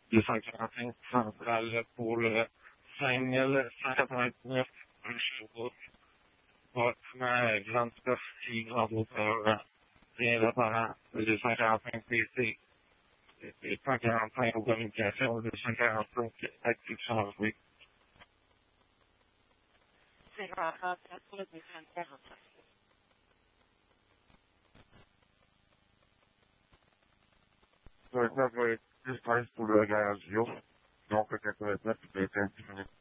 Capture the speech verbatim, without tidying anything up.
deux cent quarante-cinq centrale pour le cinq mille cent quatre-vingt-neuf rue Sherbrooke. Bâtiment grande superficie, grande hauteur, rien d'apparent, le deux cent quarante-cinq P C et cent quarante-cinq aux communications, deux cent quarante-cinq actifs changés. C'est trente-quatre pour le deux cent quarante-cinq. vingt-neuf, plus treize pour le garage Gio, donc le quatre-vingt-neuf, il était un petit minute.